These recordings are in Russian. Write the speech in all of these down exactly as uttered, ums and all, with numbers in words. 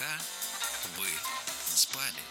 Пока вы спали.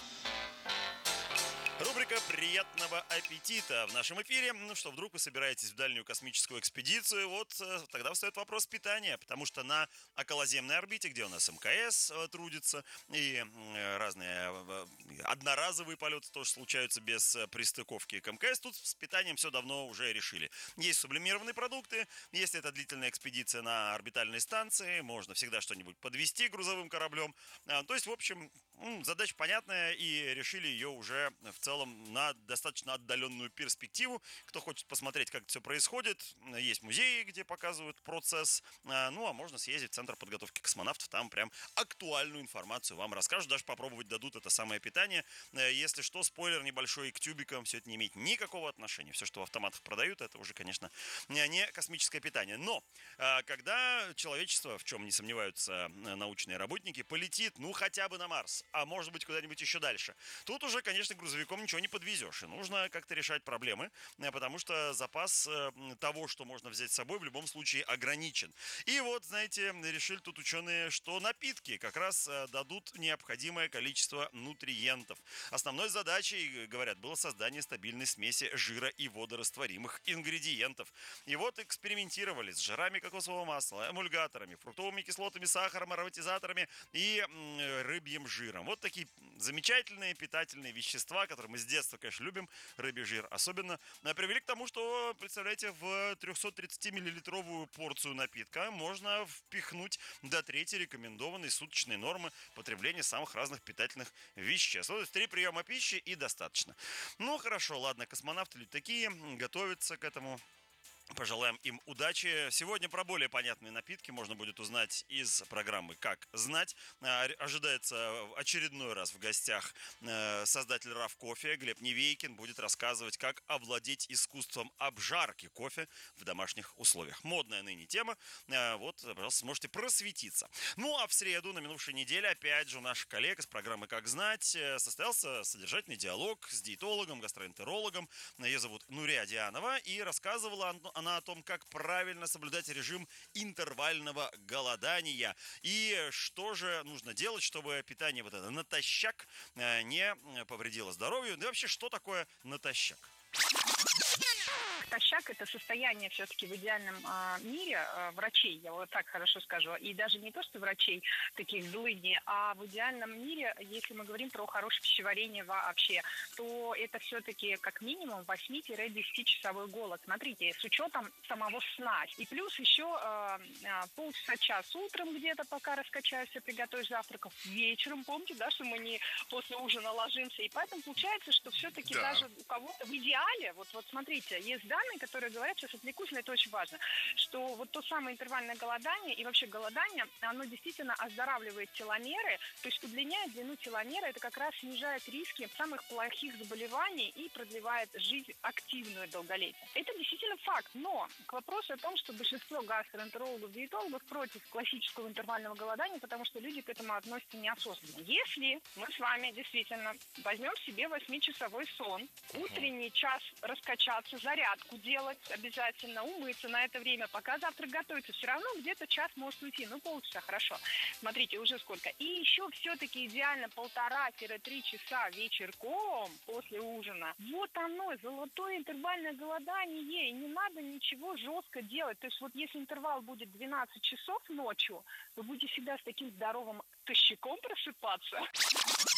Рубрика «Приятного аппетита» в нашем эфире. Ну что, вдруг вы собираетесь в дальнюю космическую экспедицию, вот э, тогда встает вопрос питания, потому что на околоземной орбите, где у нас МКС э, трудится, и э, разные э, одноразовые полеты тоже случаются без э, пристыковки к МКС, тут с питанием все давно уже решили. Есть сублимированные продукты, если это длительная экспедиция на орбитальной станции, можно всегда что-нибудь подвезти грузовым кораблем. А, то есть, в общем, м, задача понятная, и решили ее уже в целом на достаточно отдаленную перспективу. Кто хочет посмотреть, как это все происходит, есть музеи, где показывают процесс. Ну, а можно съездить в Центр подготовки космонавтов, там прям актуальную информацию вам расскажут, даже попробовать дадут это самое питание. Если что, спойлер небольшой, к тюбикам все это не имеет никакого отношения. Все, что в автоматах продают, это уже, конечно, не космическое питание. Но когда человечество, в чем не сомневаются научные работники, полетит, ну, хотя бы на Марс, а может быть, куда-нибудь еще дальше, тут уже, конечно, грузовиком ничего не подвезешь. И нужно как-то решать проблемы, потому что запас того, что можно взять с собой, в любом случае ограничен. И вот, знаете, решили тут ученые, что напитки как раз дадут необходимое количество нутриентов. Основной задачей, говорят, было создание стабильной смеси жира и водорастворимых ингредиентов. И вот экспериментировали с жирами кокосового масла, эмульгаторами, фруктовыми кислотами, сахаром, ароматизаторами и рыбьим жиром. Вот такие замечательные питательные вещества, которые мы с детства, конечно, любим, рыбий жир особенно, привели к тому, что, представляете, в трехсоттридцатимиллилитровую порцию напитка можно впихнуть до трети рекомендованной суточной нормы потребления самых разных питательных веществ. То есть три приема пищи и достаточно. Ну, хорошо, ладно, космонавты люди такие, готовятся к этому. Пожелаем им удачи. Сегодня про более понятные напитки можно будет узнать из программы «Как знать». Ожидается очередной раз в гостях создатель раф кофе Глеб Невейкин будет рассказывать, как овладеть искусством обжарки кофе в домашних условиях. Модная ныне тема. Вот, пожалуйста, сможете просветиться. Ну, а в среду, на минувшей неделе, опять же, у наших коллег из программы «Как знать» состоялся содержательный диалог с диетологом, гастроэнтерологом. Ее зовут Нурия Дианова, и рассказывала она о том, как правильно соблюдать режим интервального голодания и что же нужно делать, чтобы питание вот это натощак не повредило здоровью. Да и вообще, что такое натощак? Натощак – это состояние все-таки в идеальном э, мире э, врачей, я вот так хорошо скажу, и даже не то, что врачей таких злыдней, а в идеальном мире, если мы говорим про хорошее пищеварение вообще, то это все-таки как минимум восьми-десятичасовой голод. Смотрите, с учетом самого сна. И плюс еще э, э, полчаса-час утром где-то, пока раскачаешься, приготовишь завтраков, вечером, помните, да, что мы не после ужина ложимся. И поэтому получается, что все-таки да. Даже у кого-то в идеале, вот, вот смотрите, есть данные, которые говорят, сейчас отвлекусь, но это очень важно, что вот то самое интервальное голодание и вообще голодание, оно действительно оздоравливает теломеры, то есть удлиняет длину теломера, это как раз снижает риски самых плохих заболеваний и продлевает жизнь активную долголетие. Это действительно факт, но к вопросу о том, что большинство гастроэнтерологов, диетологов против классического интервального голодания, потому что люди к этому относятся неосознанно. Если мы с вами действительно возьмем себе восьмичасовой сон, утренний час раскачаться, зарядку делать обязательно, умыться на это время, пока завтрак готовится, все равно где-то час может уйти, ну полчаса, хорошо. Смотрите, уже сколько. И еще все-таки идеально полтора-три часа вечерком после ужина. Вот оно, золотое интервальное голодание, и не надо ничего жестко делать. То есть вот если интервал будет двенадцать часов ночью, вы будете всегда с таким здоровым тощаком просыпаться.